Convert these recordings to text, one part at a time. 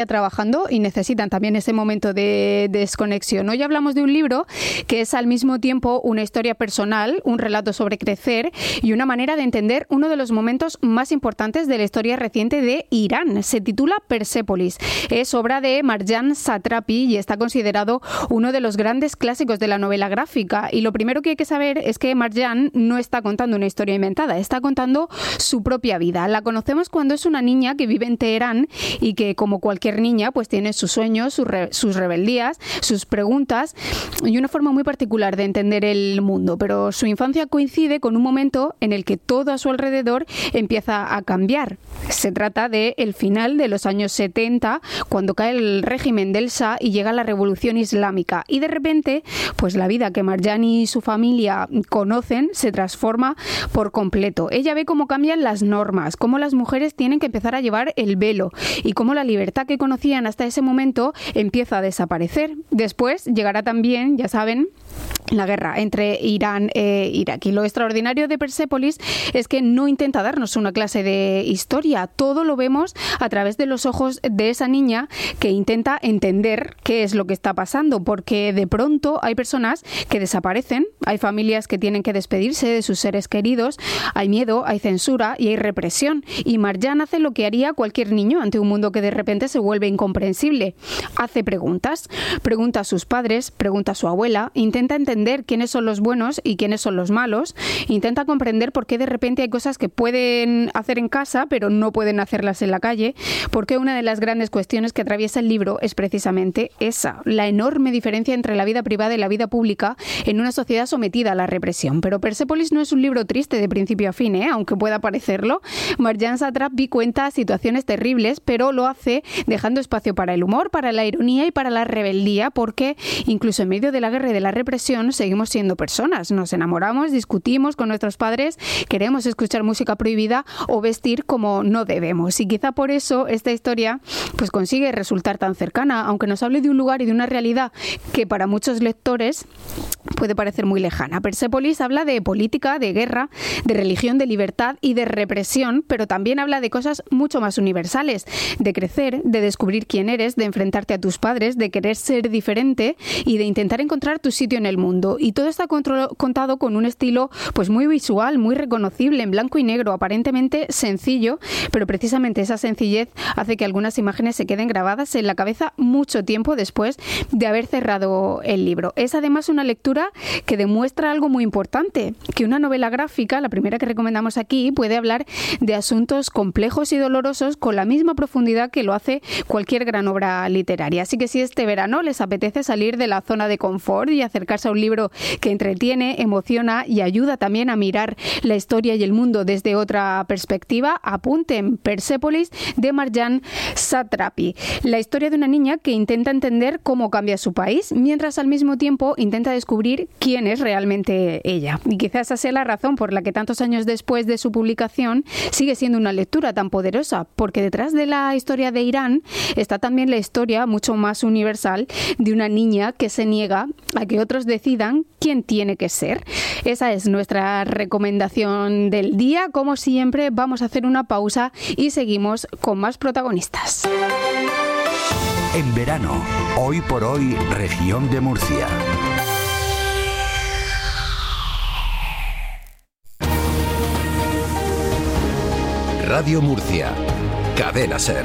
trabajando y necesitan también ese momento de desconexión. Hoy hablamos de un libro que es al mismo tiempo una historia personal, un relato sobre crecer y una manera de entender uno de los momentos más importantes de la historia reciente de Irán. Se titula Persépolis. Es obra de Marjane Satrapi y está considerado uno de los grandes clásicos de la novela gráfica. Y lo primero que hay que saber es que Marjane no está contando una historia inventada, está contando su propia vida. La conocemos cuando es una niña que vive en Teherán y que, como cualquier niña, pues tiene sus sueños, sus rebeldías, sus preguntas y una forma muy particular de entender el mundo. Pero su infancia coincide con un momento en el que todo a su alrededor empieza a cambiar. Se trata del final de los años 70, cuando cae el régimen del Shah y llega la revolución islámica. Y de repente, pues la vida que Marjane y su familia conocen se transforma por completo. Ella ve cómo cambian las normas, cómo las mujeres tienen que empezar a llevar el velo y cómo la libertad que conocían hasta ese momento empieza a desaparecer. Después llegará también, ya saben, la guerra entre Irán e Irak. Y lo extraordinario de Persépolis es que no intenta darnos una clase de historia. Todo lo vemos a través de los ojos de esa niña que intenta entender qué es lo que está pasando, porque de pronto hay personas que desaparecen, hay familias que tienen que despedirse de sus seres queridos, hay miedo, hay censura y hay represión. Y Marjane hace lo que haría cualquier niño ante un mundo que de repente se vuelve incomprensible. Hace preguntas. Pregunta a sus padres, pregunta a su abuela, intenta entender quiénes son los buenos y quiénes son los malos, intenta comprender por qué de repente hay cosas que pueden hacer en casa pero no pueden hacerlas en la calle, porque una de las grandes cuestiones que atraviesa el libro es precisamente esa, la enorme diferencia entre la vida privada y la vida pública en una sociedad sometida a la represión. Pero Persépolis no es un libro triste de principio a fin, aunque pueda parecerlo. Marjane Satrapi cuenta situaciones terribles, pero lo hace dejando espacio para el humor, para la ironía y para la rebeldía, porque incluso en medio de la guerra y de la represión seguimos siendo personas. Nos enamoramos, discutimos con nuestros padres, queremos escuchar música prohibida o vestir como no debemos. Y quizá por eso esta historia pues consigue resultar tan cercana, aunque nos hable de un lugar y de una realidad que para muchos lectores puede parecer muy lejana. Persépolis habla de política, de guerra, de religión, de libertad y de represión, pero también habla de cosas mucho más universales, de crecer, de descubrir quién eres, de enfrentarte a tus padres, de querer ser diferente y de intentar encontrar tu sitio en el mundo. Y todo está contado con un estilo pues muy visual, muy reconocible, en blanco y negro, aparentemente sencillo, pero precisamente esa sencillez hace que algunas imágenes se queden grabadas en la cabeza mucho tiempo después de haber cerrado el libro. Es además una lectura que demuestra algo muy importante, que una novela gráfica, la primera que recomendamos aquí, puede hablar de asuntos complejos y dolorosos con la misma profundidad que lo hace cualquier gran obra literaria. Así que si este verano les apetece salir de la zona de confort y acercarse a un libro que entretiene, emociona y ayuda también a mirar la historia y el mundo desde otra perspectiva, apunten Persépolis de Marjane Satrapi. La historia de una niña que intenta entender cómo cambia su país, mientras al mismo tiempo intenta descubrir quién es realmente ella. Y quizás esa sea la razón por la que tantos años después de su publicación sigue siendo una lectura tan poderosa, porque detrás de la historia de Irán está también la historia mucho más universal de una niña que se niega a que otros decidan quién tiene que ser. Esa es nuestra recomendación del día. Como siempre, vamos a hacer una pausa y seguimos con más protagonistas. En verano, hoy por hoy, región de Murcia. Radio Murcia, Cadena SER.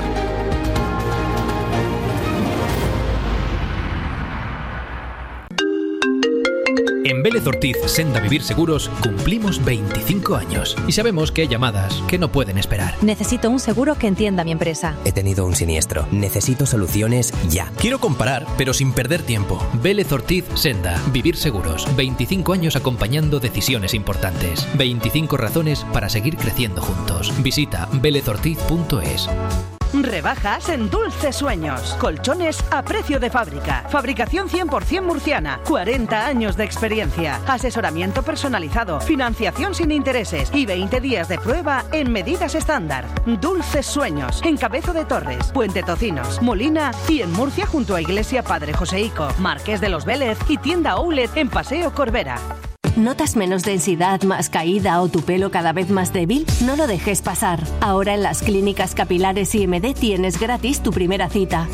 En Vélez Ortiz Senda Vivir Seguros cumplimos 25 años y sabemos que hay llamadas que no pueden esperar. Necesito un seguro que entienda mi empresa. He tenido un siniestro. Necesito soluciones ya. Quiero comparar, pero sin perder tiempo. Vélez Ortiz Senda Vivir Seguros. 25 años acompañando decisiones importantes. 25 razones para seguir creciendo juntos. Visita velezortiz.es. Rebajas en Dulces Sueños. Colchones a precio de fábrica. Fabricación 100% murciana. 40 años de experiencia. Asesoramiento personalizado. Financiación sin intereses. Y 20 días de prueba en medidas estándar. Dulces Sueños. En Cabezo de Torres, Puente Tocinos, Molina y en Murcia junto a Iglesia Padre Joseico, Marqués de los Vélez y tienda Outlet en Paseo Corbera. ¿Notas menos densidad, más caída o tu pelo cada vez más débil? No lo dejes pasar. Ahora en las clínicas capilares IMD tienes gratis tu primera cita.